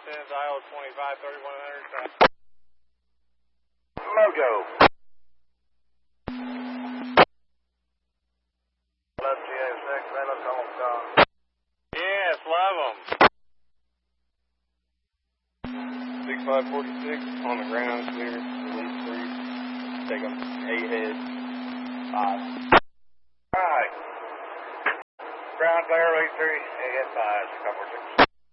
Citizens, Iowa 25, 3100. Mojo. Love GA6, man, let's almost gone. Yes, love them. 6546 on the ground, clear, release 3. Take them 8 head, 5. Alright. Ground clear, release 3, 8 head 5, 6.